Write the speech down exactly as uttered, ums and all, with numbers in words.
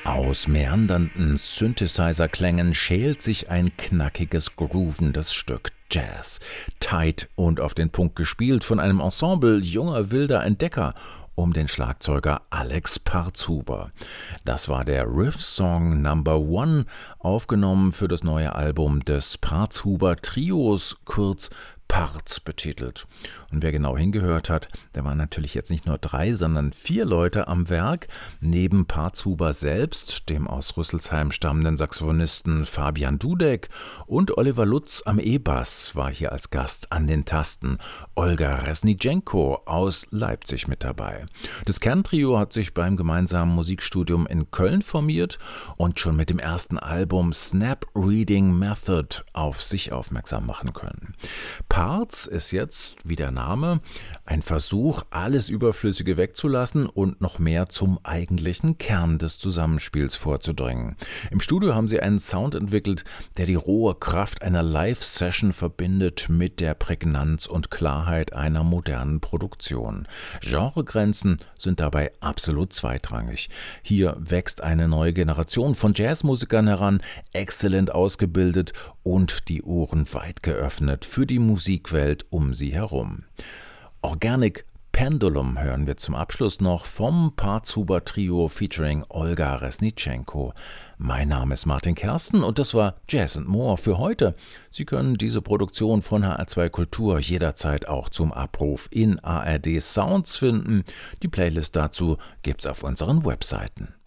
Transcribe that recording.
Aus meandernden Synthesizer-Klängen schält sich ein knackiges, groovendes Stück Jazz. Tight und auf den Punkt gespielt von einem Ensemble junger wilder Entdecker um den Schlagzeuger Alex Partzhuber. Das war der Riff-Song Number One, aufgenommen für das neue Album des Partzhuber Trios, kurz Parz betitelt. Und wer genau hingehört hat, der waren natürlich jetzt nicht nur drei, sondern vier Leute am Werk. Neben Partzhuber selbst, dem aus Rüsselsheim stammenden Saxophonisten Fabian Dudek und Oliver Lutz am E-Bass war hier als Gast an den Tasten Olga Resnitschenko aus Leipzig mit dabei. Das Kerntrio hat sich beim gemeinsamen Musikstudium in Köln formiert und schon mit dem ersten Album Snap Reading Method auf sich aufmerksam machen können. Parz ist jetzt, wie der Name, ein Versuch, alles Überflüssige wegzulassen und noch mehr zum eigentlichen Kern des Zusammenspiels vorzudringen. Im Studio haben sie einen Sound entwickelt, der die rohe Kraft einer Live-Session verbindet mit der Prägnanz und Klarheit einer modernen Produktion. Genregrenzen sind dabei absolut zweitrangig. Hier wächst eine neue Generation von Jazzmusikern heran, exzellent ausgebildet und die Ohren weit geöffnet für die Musikwelt um sie herum. Organic Pendulum hören wir zum Abschluss noch vom Partzhuber Trio featuring Olga Resnitschenko. Mein Name ist Martin Kersten und das war Jazz and More für heute. Sie können diese Produktion von H R zwei Kultur jederzeit auch zum Abruf in A R D Sounds finden. Die Playlist dazu gibt's auf unseren Webseiten.